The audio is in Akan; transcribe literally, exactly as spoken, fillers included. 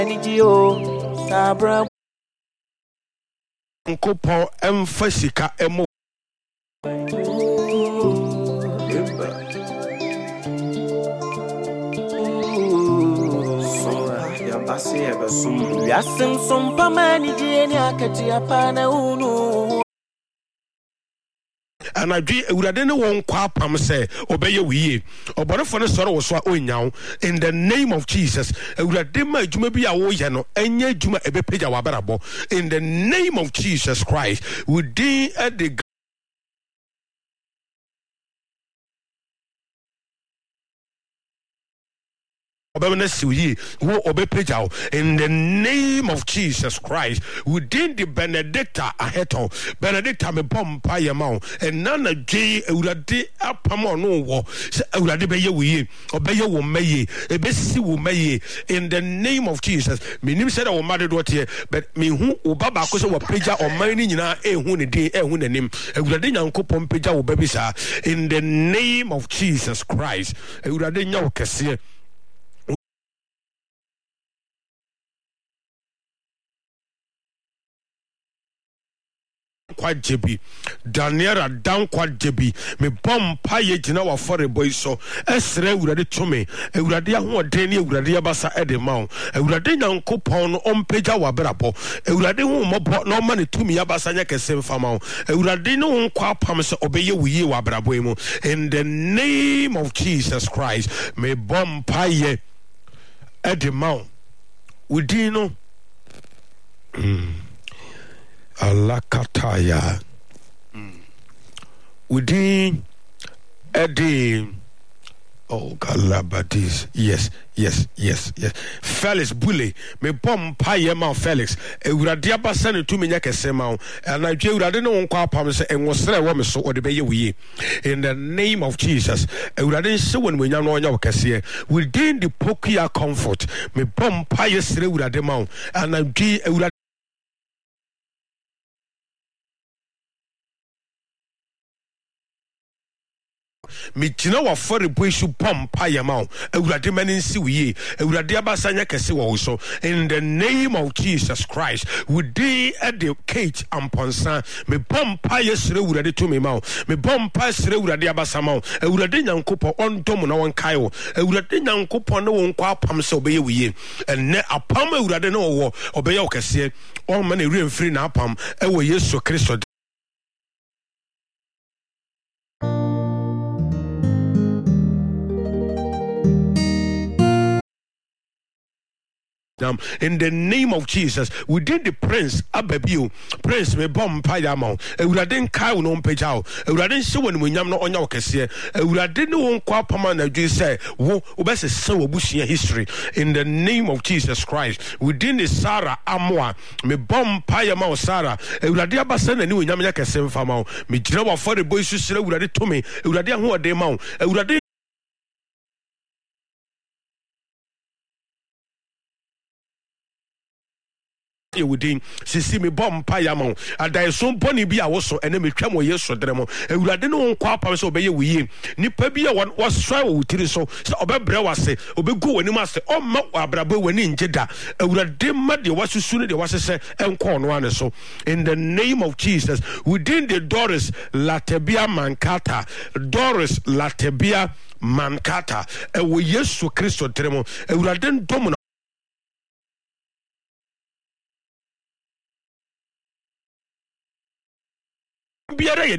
Enigio Sabra Nkopo emfasika emo Yasim sompa mani jeni akati apana unu anadwi awurade ne won kwa pam se obeye wiye oborefo ne soro wo so a onyaw in the name of Jesus awurade ma adwuma bi a wo ye no enya adwuma ebepeja wa barabo in the name of Jesus Christ we dey at the in the name of Jesus Christ within the Benedicta aheto Benedicta me pompa yamau and nana J urade apamo no wo se urade beye wiye obeye wo meye ebesi wo meye in the name of Jesus minim said o made do tie but me hu obaba ko se wo peja o man ni nyina ehu ne din ehu nanim urade nyankopom peja wo babisa in the name of Jesus Christ urade nya wo kese kwa jebi Daniela down kwa jebi me bom paye jina wa fore boy so esre urade tome urade ahoden ne urade abasa edema urade nyankopon no ompeja wa brabo urade hu mobo no ma ne tumi abasa nya kese mfama urade no kwa pam se obeye wiye wa brabo mu in the name of Jesus Christ me bom paye edema udino mm. Alakataya mm. Within Eddie oh Galabadis yes yes yes yes Felix Bully me bom paye ma Felix ewurade abasa ne tumi nya kese ma na dwe ewurade ne won kwa pam se enwosere wo me so ode beye wiye in the name of Jesus ewurade se won munya no nya kese within the pokia comfort me bom paye sere ewurade ma na dwe ewurade me tina wa fore boisu pompa yama ewurade mani nsi wiye ewurade abasanya kese wo so in the name of Jesus Christ we dey at the cage amponsa me pompa yesre ewurade to me ma me pompa sre ewurade abasama ewurade nyankopɔ ondom na won kai wo ewurade nyankopɔ ne won kwa apam se obeye wiye enne apam ewurade ne wo obeye okese on ma na eri mfiri na apam ewo Yesu Kristo in the name of Jesus we did the prince ababio prince me bom payama ewurade kai wo no mpejao ewurade nse woni munyam no onya okese ewurade ne won kwa pama na dwi say wo obesese wobusia history in the name of Jesus Christ we did the Sarah Amwa me bom payama o Sarah ewurade abasa na ni wonyam nya kese mfama me gire wa for the boy su sire ewurade to me ewurade ho ode ma ewurade within sisi me bom payama adai so boni bi a wo so ene me twam Yesu dremo ewurade ne won kwa pam so obeye wiye nipa bi a wo swa wo tiri so so obebre wase obegu wani ma se o ma abrabo wani njeda ewurade ma de wasusu ne de wasese enko no ane so in the name of Jesus within the Doris Latebia Mankata Doris Latebia Mankata ewo Yesu Kristo dremo ewurade ndom biara